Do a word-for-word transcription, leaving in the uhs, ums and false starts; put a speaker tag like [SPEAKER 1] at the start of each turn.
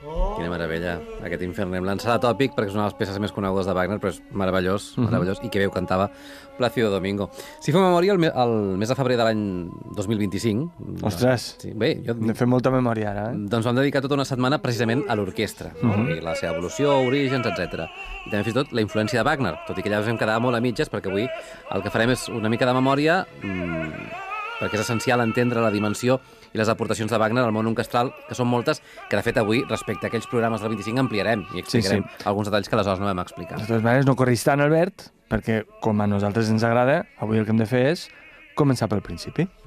[SPEAKER 1] Quina meravella, aquest Infern. Hem lançat a tòpic perquè és una de les peces més conegudes de Wagner, però és meravellós, meravellós, uh -huh. i que bé ho cantava Plácido Domingo. Si fem memòria, el, me el mes de febrer de l'any dos mil vint-i-cinc...
[SPEAKER 2] Ostres,
[SPEAKER 1] sí, bé, jo...
[SPEAKER 2] hem fet molta memòria ara, eh?
[SPEAKER 1] Doncs vam dedicar tota una setmana precisament a l'orquestra, no?
[SPEAKER 2] Uh -huh.
[SPEAKER 1] I la seva evolució, orígens, etcètera. I també fins i tot la influència de Wagner, tot i que ja ens vam quedar molt a mitges, perquè avui el que farem és una mica de memòria, mmm, perquè és essencial entendre la dimensió i les aportacions de Wagner al món orquestral, que són moltes, que de fet avui, respecte a aquells programes del vint-i-cinc, ampliarem i explicarem sí, sí. alguns detalls que aleshores no vam explicar.
[SPEAKER 2] De totes maneres, no corris tant, Albert, perquè, com a nosaltres ens agrada, avui el que hem de fer és començar pel principi.